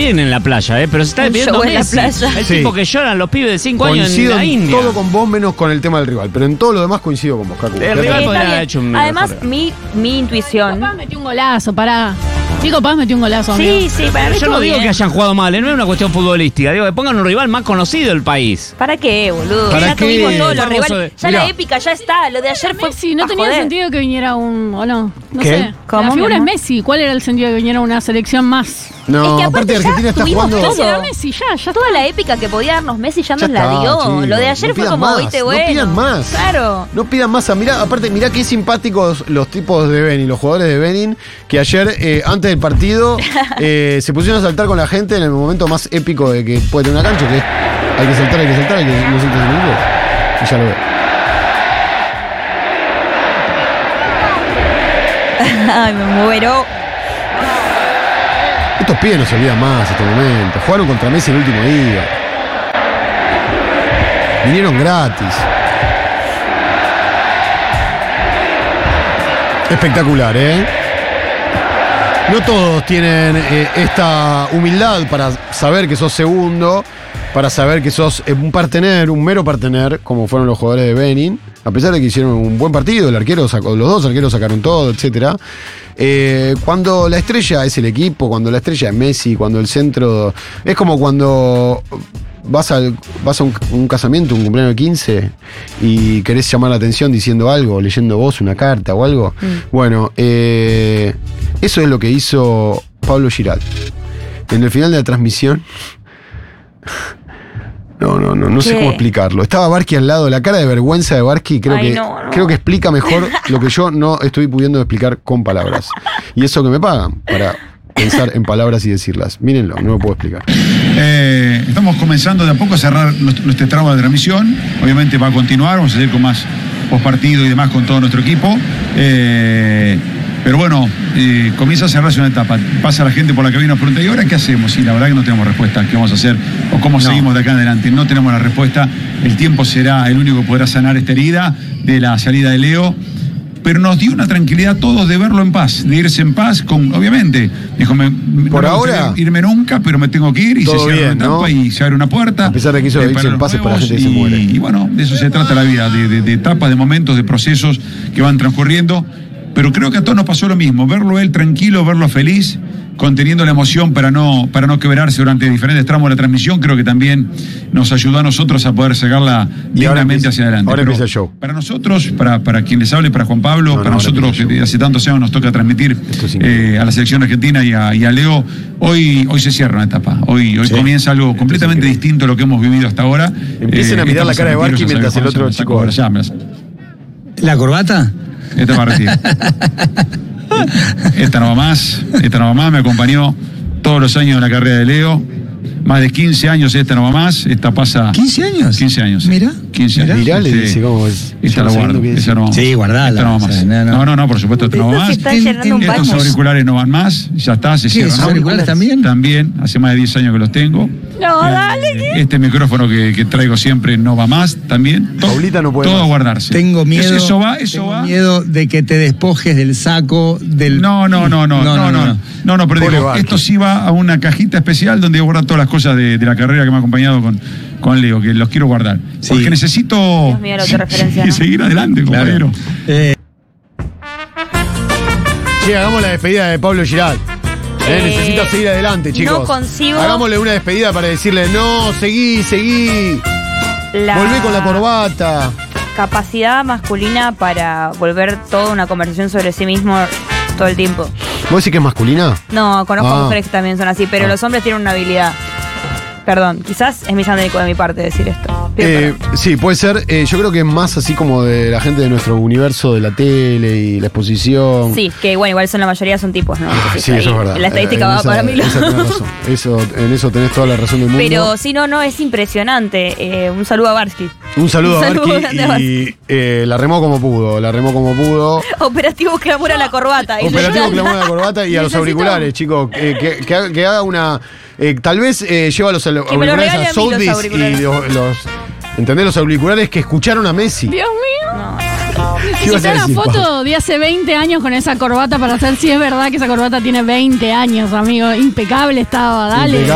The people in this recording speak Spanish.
bien en la playa, pero se está despidiendo Messi. El tipo que lloran los pibes de 5 años en la India. Todo con vos menos con el tema del rival, pero en todo lo demás coincido con vos, Cacu. El rival podría haber hecho un Además, mi intuición. Papá metió un golazo, pará. Nico Paz metió un golazo, amigo. Sí, para mí yo no digo que hayan jugado mal, no es una cuestión futbolística. Digo que pongan un rival más conocido del país. ¿Para qué, boludo? ¿Para ya qué? tuvimos todos los rivales. Ya Mirá. la épica ya está. Lo de ayer fue. Messi, no tenía sentido que viniera un. ¿O no? No ¿Qué? sé. ¿Cómo, La figura mi es amor? Messi. ¿Cuál era el sentido de que viniera una selección más? No, Es que aparte ya Argentina está tuvimos jugando. todo. Era Messi, ya Toda la épica que podía darnos Messi ya nos la está, dio. chicos. Lo de ayer No fue pidan como, más, viste, no bueno. pidan más. Claro. No pidan más. Mirá qué simpáticos los tipos de Benin, los jugadores de Benin, que ayer, antes del partido, se pusieron a saltar con la gente en el momento más épico de que puede tener una cancha, que es hay que saltar, hay que no sientes en inglés. Y ya lo veo. Ay, me muero. Estos pibes no se olvidan más este momento. Jugaron contra Messi el último día. Vinieron gratis. Espectacular, ¿eh? No todos tienen esta humildad para saber que sos segundo, para saber que sos un mero partener, como fueron los jugadores de Benin, a pesar de que hicieron un buen partido, los dos arqueros sacaron todo, etcétera. Cuando la estrella es el equipo, cuando la estrella es Messi, cuando el centro... Es como cuando vas a un casamiento, un cumpleaños de 15 y querés llamar la atención diciendo algo, leyendo vos una carta o algo. Bueno, eso es lo que hizo Pablo Giral. En el final de la transmisión... No sé cómo explicarlo. Estaba Barqui al lado, la cara de vergüenza de Barqui creo que explica mejor lo que yo no estoy pudiendo explicar con palabras. Y eso que me pagan para pensar en palabras y decirlas. Mírenlo, no lo puedo explicar. Estamos comenzando de a poco a cerrar nuestro tramo de transmisión. Obviamente va a continuar, vamos a seguir con más postpartido y demás con todo nuestro equipo. Pero bueno, comienza a cerrarse una etapa. Pasa la gente por la que viene y nos pregunta, ¿y ahora qué hacemos? Y la verdad que no tenemos respuesta. ¿Qué vamos a hacer? ¿O cómo seguimos de acá en adelante? No tenemos la respuesta. El tiempo será el único que podrá sanar esta herida de la salida de Leo. Pero nos dio una tranquilidad a todos de verlo en paz, de irse en paz, obviamente. Dijo, por no ahora, irme nunca, pero me tengo que ir y se cierra una etapa y se abre una puerta. A pesar de que hizo irse en paz es para la gente que se muere. Y bueno, de eso se trata la vida, de etapas, de momentos, de procesos que van transcurriendo. Pero creo que a todos nos pasó lo mismo, verlo él tranquilo, verlo feliz, conteniendo la emoción para no quebrarse durante diferentes tramos de la transmisión, creo que también nos ayudó a nosotros a poder sacarla dignamente hacia adelante. Ahora empieza el show. Para nosotros, para quien les hable, para Juan Pablo, para nosotros que hace tantos años nos toca transmitir a la selección argentina y a Leo, hoy se cierra una etapa, hoy comienza algo completamente distinto a lo que hemos vivido hasta ahora. Empiecen a mirar la cara de Barqui mientras el otro chico... ¿La corbata? Esta va a retirar. Esta no va más, me acompañó todos los años de la carrera de Leo. Más de 15 años, esta no va más, esta pasa... ¿15 años? 15 años. Mira. 15 años. Mirá, le dice cómo es. Esta la guardo, esa no va más. Sí, guardala. Esta no va más. O sea, no, por supuesto, esta no va más. Estos auriculares no van más, ya está, se cierran. ¿Esos auriculares también? También, hace más de 10 años que los tengo. No, dale. Este micrófono que traigo siempre no va más, también. Paulita no puede todo más. a guardarse. Tengo miedo. Eso va. Tengo miedo de que te despojes del saco, del... No, pero Pobre digo, Barqui. esto sí va a una cajita especial donde voy a guardar todas las cosas de la carrera que me ha acompañado con Leo, que los quiero guardar. Sí. Porque necesito Dios mío, la autorreferencia, ¿no? seguir adelante, compañero. Sí, hagamos la despedida de Pablo Giral. Necesito seguir adelante, chicos. No consigo... Hagámosle una despedida para decirle, no, seguí. Volvé con la corbata. Capacidad masculina para volver toda una conversación sobre sí mismo todo el tiempo. ¿Vos decís que es masculina? No, conozco mujeres que también son así, pero los hombres tienen una habilidad. Perdón, quizás es misandrónico de mi parte decir esto. Sí, puede ser. Yo creo que es más así como de la gente de nuestro universo de la tele y la exposición. Sí, que bueno, igual son la mayoría son tipos, ¿no? Entonces, Sí, eso es verdad. La estadística va para mí. Tenés razón. En eso tenés toda la razón del mundo. Pero sí, no, es impresionante. Un saludo a Barsky. Un saludo a grande a Barqui y la remó como pudo. Operativo clamor a la corbata. Operativo clamor a la corbata y a los auriculares, chicos. Que haga una... tal vez lleva los auriculares a Sotheby's y los ¿entendés? Los auriculares que escucharon a Messi. Dios mío. ¿Qué ibas a Necesito una decir, foto Pau? de hace 20 años con esa corbata para saber si es verdad que esa corbata tiene 20 años, amigo. Impecable estaba, dale.